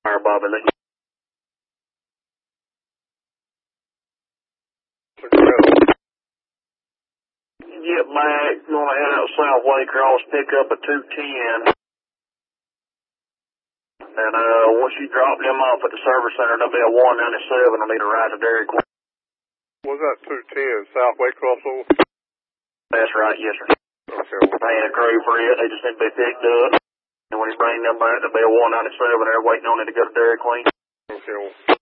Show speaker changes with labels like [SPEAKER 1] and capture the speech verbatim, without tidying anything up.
[SPEAKER 1] Fire Bobby Lee. Get back, you want to head out Southway Cross, pick up a two ten. And uh, once you drop them off at the service center, there'll be a one ninety-seven. I'll need a ride to Dairy Queen.
[SPEAKER 2] What's that two ten, Southway Crossover?
[SPEAKER 1] That's right, yes, sir.
[SPEAKER 2] Okay.
[SPEAKER 1] We're paying a crew for it. They just need to be picked up. And when you bring them back, there'll be a one ninety-seven there waiting on it to go to Dairy Queen.
[SPEAKER 2] Okay.